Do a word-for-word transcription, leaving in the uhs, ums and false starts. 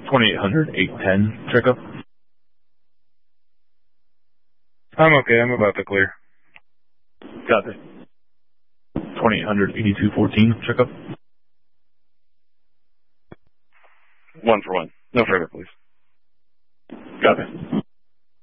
twenty-eight hundred, eight ten, checkup. I'm okay. I'm about to clear. Copy. twenty-eight hundred, eighty-two fourteen, checkup. One for one. No further, please. Copy.